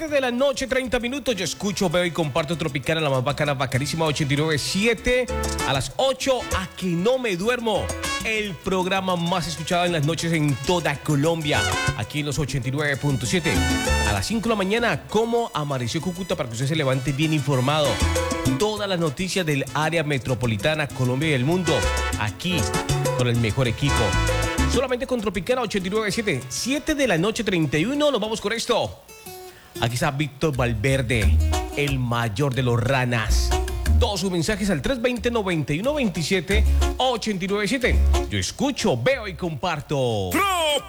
de la noche, 30 minutos. Yo escucho, veo y comparto Tropicana, la más bacana, bacanísima, 89.7. A las 8, a que no me duermo. El programa más escuchado en las noches en toda Colombia. Aquí en los 89.7. A las 5 de la mañana, ¿cómo amaneció Cúcuta? Para que usted se levante bien informado. Todas las noticias del área metropolitana, Colombia y el mundo. Aquí, con el mejor equipo. Solamente con Tropicana 89.7. 7 de la noche, 31. Nos vamos con esto. Aquí está Víctor Valverde, el mayor de los ranas. Todos sus mensajes al 320-9127-897. Yo escucho, veo y comparto.